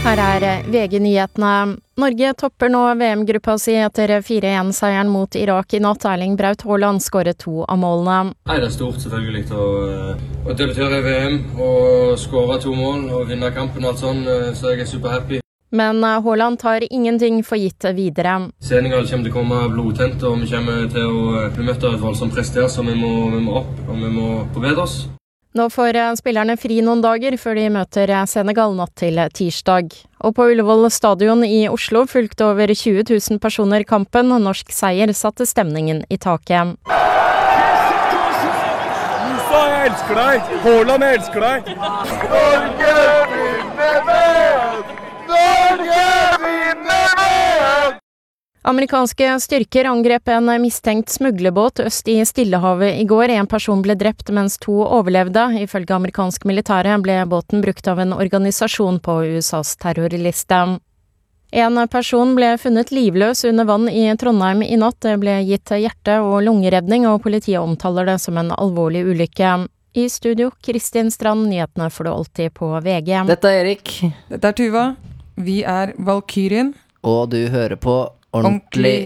Her VG-nyhetene. Norge topper nå VM-gruppa si etter 4-1-seieren mot Irak I natt. Erling Braut Haaland skåret 2 av målene. Nei, det stort selvfølgelig å debutere I VM og skåre 2 mål og vinne kampen og alt sånn, så jeg superhappy. Men Haaland tar ingenting for gitt videre. Senegal kommer til å komme blodtent, og vi kommer til å bli møtt av et voldsomt press der, så vi må opp, og vi må forbedre oss. Nå får spillerne fri noen dager før de møter Senegal natt til tirsdag. Og på Ullevål stadion I Oslo fulgte over 20 000 personer kampen. Norsk seier satte stemningen I taket. Musa, jeg elsker deg! Haaland, jeg elsker deg! Norge vinner VM! Norge vinner VM! Amerikanske styrker angrep en mistenkt smuglerbåt øst I Stillehavet I går. En person ble drept mens 2 overlevde. Ifølge amerikansk militære ble båten brukt av en organisasjon på USAs terrorliste. En person ble funnet livløs under vann I Trondheim I natt. Det ble gitt hjerte- og lungeredning, og politiet omtaler det som en alvorlig ulykke. I studio, Kristin Strand, nyhetene får du alltid på VG. Dette Erik. Dette Tuva. Vi Valkyrien. Og du hører på Ordentlig